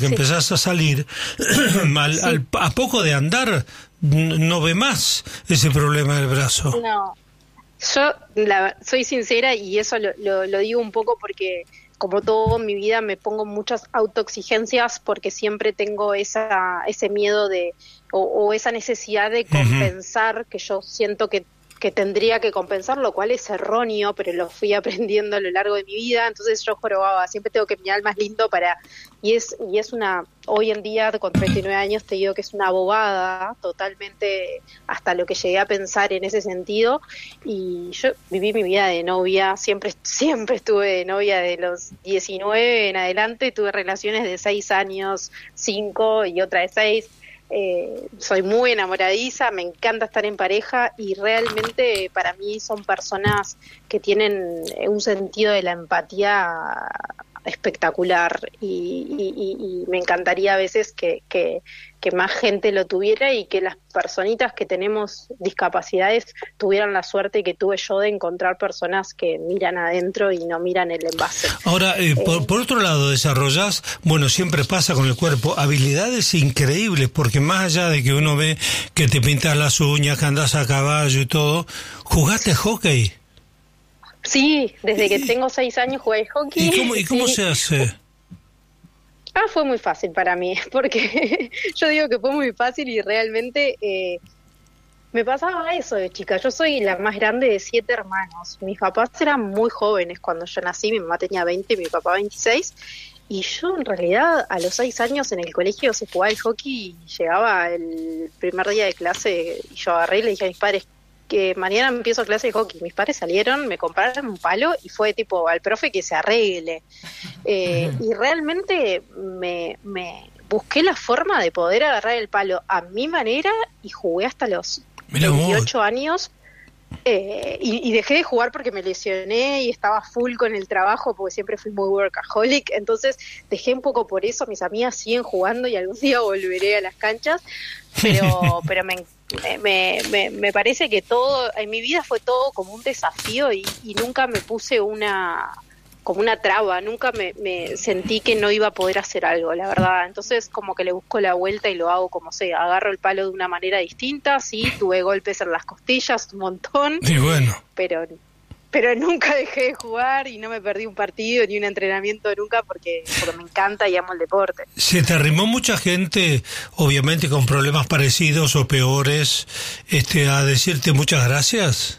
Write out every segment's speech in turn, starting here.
que Sí. empezás a salir, a poco de andar, no ve más ese problema del brazo. No, yo soy sincera y eso lo digo un poco porque como todo en mi vida me pongo muchas autoexigencias porque siempre tengo ese miedo o esa necesidad de compensar que yo siento que tendría que compensar, lo cual es erróneo, pero lo fui aprendiendo a lo largo de mi vida. Entonces yo jorobaba, siempre tengo que mirar al más lindo y es hoy en día con 39 años te digo que es una bobada totalmente, hasta lo que llegué a pensar en ese sentido. Y yo viví mi vida de novia, siempre estuve de novia de los 19 en adelante, tuve relaciones de 6 años, 5 y otra de 6. Soy muy enamoradiza, me encanta estar en pareja y realmente para mí son personas que tienen un sentido de la empatía espectacular y me encantaría a veces que más gente lo tuviera y que las personitas que tenemos discapacidades tuvieran la suerte que tuve yo de encontrar personas que miran adentro y no miran el envase. Ahora, por otro lado, desarrollás, bueno, siempre pasa con el cuerpo, habilidades increíbles, porque más allá de que uno ve que te pintas las uñas, que andas a caballo y todo, ¿jugaste hockey? Sí, desde que tengo 6 años jugué hockey. ¿Y cómo sí. se hace? Fue muy fácil para mí, porque yo digo que fue muy fácil y realmente me pasaba eso de chica. Yo soy la más grande de 7 hermanos. Mis papás eran muy jóvenes cuando yo nací, mi mamá tenía 20 y mi papá 26. Y yo en realidad a los 6 años en el colegio se jugaba el hockey y llegaba el primer día de clase y yo agarré y le dije a mis padres que mañana empiezo clase de hockey. Mis padres salieron, me compraron un palo y fue tipo al profe que se arregle. Y realmente me busqué la forma de poder agarrar el palo a mi manera y jugué hasta los 28 años. Y dejé de jugar porque me lesioné y estaba full con el trabajo porque siempre fui muy workaholic, entonces dejé un poco por eso. Mis amigas siguen jugando y algún día volveré a las canchas, pero me parece que todo en mi vida fue todo como un desafío y nunca me puse como una traba, nunca me sentí que no iba a poder hacer algo, la verdad. Entonces como que le busco la vuelta y lo hago como sea, agarro el palo de una manera distinta. Sí, tuve golpes en las costillas un montón, y bueno, pero nunca dejé de jugar y no me perdí un partido ni un entrenamiento nunca porque me encanta y amo el deporte. ¿Se te arrimó mucha gente, obviamente con problemas parecidos o peores, a decirte muchas gracias?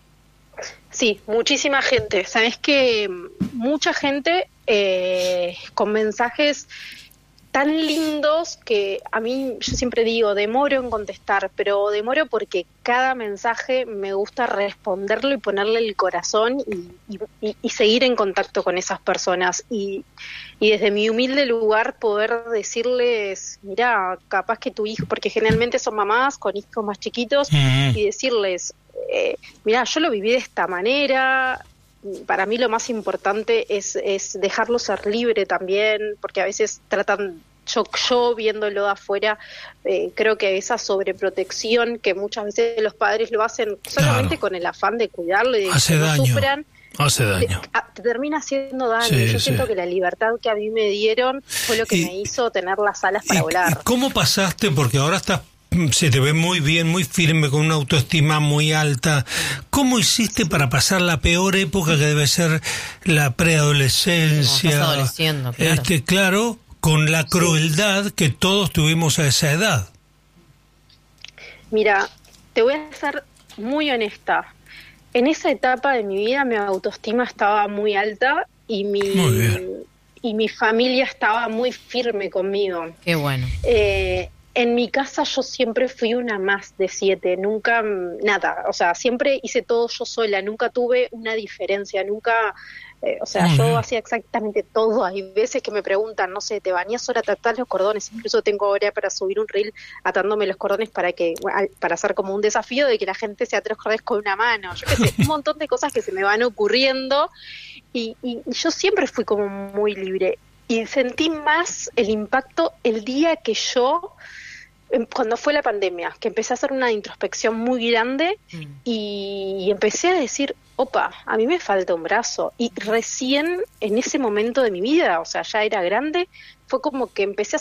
Sí, muchísima gente. Sabes que mucha gente con mensajes tan lindos que a mí, yo siempre digo, demoro en contestar, pero demoro porque cada mensaje me gusta responderlo y ponerle el corazón y seguir en contacto con esas personas y desde mi humilde lugar poder decirles, mira, capaz que tu hijo, porque generalmente son mamás con hijos más chiquitos, y decirles, mira, yo lo viví de esta manera. Para mí lo más importante es dejarlo ser libre también, porque a veces tratan, yo viéndolo de afuera, creo que esa sobreprotección que muchas veces los padres lo hacen solamente con el afán de cuidarlo y de que no sufran, hace daño. Te termina haciendo daño. Sí, yo siento que la libertad que a mí me dieron fue lo que me hizo tener las alas para volar. ¿Y cómo pasaste? Porque ahora se te ve muy bien, muy firme, con una autoestima muy alta. ¿Cómo hiciste para pasar la peor época que debe ser la preadolescencia? Estás adolescendo, claro. Claro, con la crueldad que todos tuvimos a esa edad. Mira, te voy a ser muy honesta. En esa etapa de mi vida mi autoestima estaba muy alta y mi familia estaba muy firme conmigo. Qué bueno. En mi casa yo siempre fui una más de 7, nunca nada, o sea, siempre hice todo yo sola, nunca tuve una diferencia, nunca, yo hacía exactamente todo. Hay veces que me preguntan, no sé, ¿te bañas ahora, te atás los cordones? Incluso tengo ahora para subir un reel atándome los cordones para hacer como un desafío de que la gente se ate los cordones con una mano, yo qué sé, un montón de cosas que se me van ocurriendo y yo siempre fui como muy libre y sentí más el impacto el día que cuando fue la pandemia, que empecé a hacer una introspección muy grande y empecé a decir, opa, a mí me falta un brazo. Y recién en ese momento de mi vida, o sea, ya era grande, fue como que empecé a